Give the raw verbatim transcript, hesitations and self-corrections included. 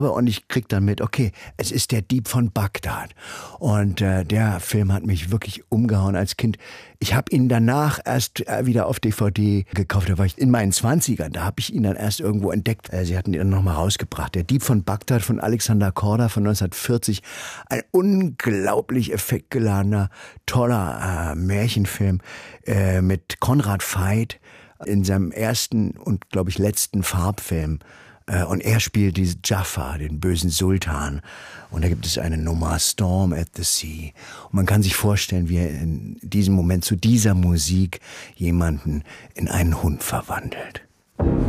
Und ich krieg dann mit, okay, es ist der Dieb von Bagdad. Und äh, der Film hat mich wirklich umgehauen als Kind. Ich habe ihn danach erst äh, wieder auf D V D gekauft. Da war ich in meinen Zwanzigern. Da habe ich ihn dann erst irgendwo entdeckt. Äh, sie hatten ihn dann nochmal rausgebracht. Der Dieb von Bagdad von Alexander Korda von neunzehnhundertvierzig. Ein unglaublich effektgeladener, toller äh, Märchenfilm äh, mit Konrad Veidt in seinem ersten und, glaube ich, letzten Farbfilm. Und er spielt diesen Jafar, den bösen Sultan. Und da gibt es eine Nummer, Storm at the Sea. Und man kann sich vorstellen, wie er in diesem Moment zu dieser Musik jemanden in einen Hund verwandelt.